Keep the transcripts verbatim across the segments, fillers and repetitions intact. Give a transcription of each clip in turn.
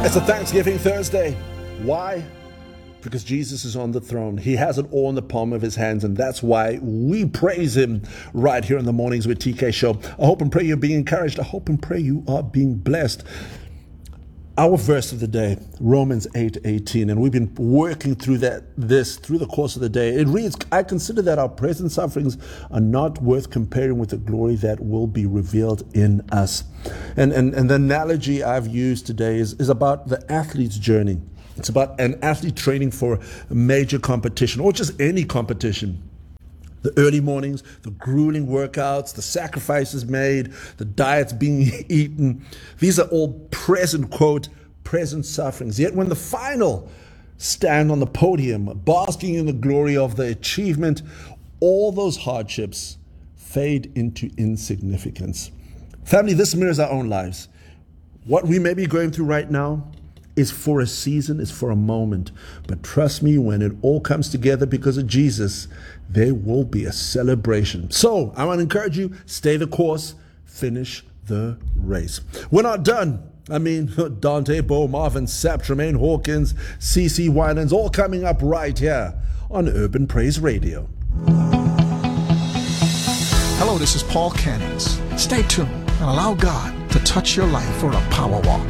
It's a Thanksgiving Thursday. Why? Because Jesus is on the throne. He has it all in the palm of his hands, and that's why we praise him right here in the Mornings with T K show. I hope and pray you're being encouraged. I hope and pray you are being blessed. Our verse of the day, Romans eight eighteen, and we've been working through that this through the course of the day. It reads, I consider that our present sufferings are not worth comparing with the glory that will be revealed in us. And and, and the analogy I've used today is, is about the athlete's journey. It's about an athlete training for a major competition, or just any competition. The early mornings, the grueling workouts, the sacrifices made, the diets being eaten. These are all present, quote, present sufferings. Yet when the final stand on the podium, basking in the glory of the achievement, all those hardships fade into insignificance. Family, this mirrors our own lives. What we may be going through right now is for a season, is for a moment. But trust me, when it all comes together because of Jesus, there will be a celebration. So I want to encourage you, stay the course, finish the race. We're not done. I mean, Dante, Bo, Marvin, Sapp, Tremaine Hawkins, C C Winans, all coming up right here on Urban Praise Radio. Hello, this is Paul Cannons. Stay tuned and allow God to touch your life for a power walk.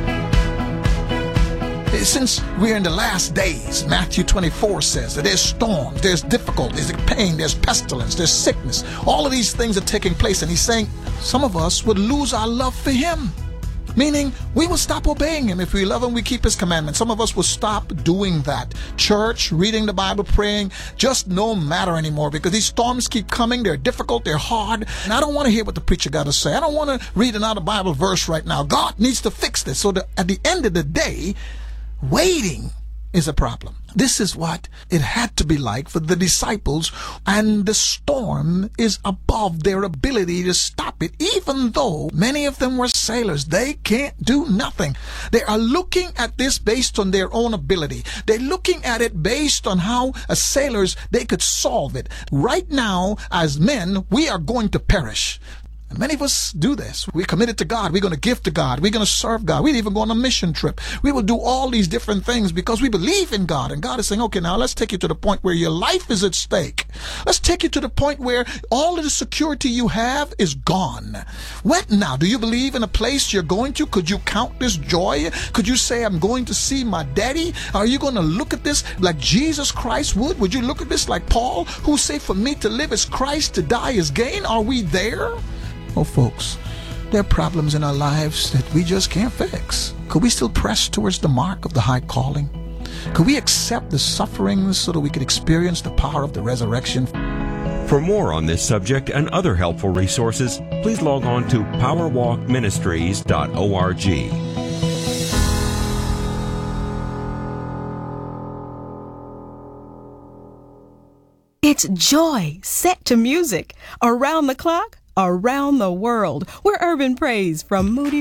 Since we're in the last days, Matthew twenty-four says that there's storms, there's difficulties, there's pain, there's pestilence, there's sickness. All of these things are taking place, and he's saying some of us would lose our love for him. Meaning, we will stop obeying him. If we love him, we keep his commandments. Some of us will stop doing that. Church, reading the Bible, praying, just no matter anymore, because these storms keep coming. They're difficult. They're hard. And I don't want to hear what the preacher got to say. I don't want to read another Bible verse right now. God needs to fix this. So that at the end of the day, waiting is a problem. This is what it had to be like for the disciples, and the storm is above their ability to stop it. Even though many of them were sailors, they can't do nothing. They are looking at this based on their own ability. They're looking at it based on how, as sailors, they could solve it. Right now, as men, we are going to perish. And many of us do this. We're committed to God. We're going to give to God. We're going to serve God. We'd even go on a mission trip. We will do all these different things because we believe in God. And God is saying, okay, now let's take you to the point where your life is at stake. Let's take you to the point where all of the security you have is gone. What now? Do you believe in a place you're going to? Could you count this joy? Could you say, I'm going to see my daddy? Are you going to look at this like Jesus Christ would? Would you look at this like Paul, who say, for me to live is Christ, to die is gain? Are we there? Oh, folks, there are problems in our lives that we just can't fix. Could we still press towards the mark of the high calling? Could we accept the sufferings so that we could experience the power of the resurrection? For more on this subject and other helpful resources, please log on to power walk ministries dot org. It's joy set to music around the clock, around the world. We're Urban Praise from Moody